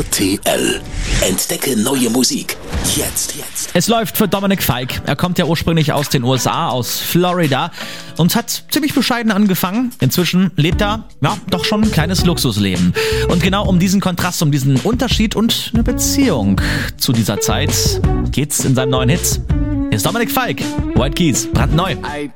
RTL. Entdecke neue Musik. Jetzt. Es läuft für Dominic Fike. Er kommt ja ursprünglich aus den USA, aus Florida und hat ziemlich bescheiden angefangen. Inzwischen lebt er, doch schon ein kleines Luxusleben. Und genau um diesen Kontrast, um diesen Unterschied und eine Beziehung zu dieser Zeit geht's in seinem neuen Hit. Hier ist Dominic Fike, White Keys, brandneu.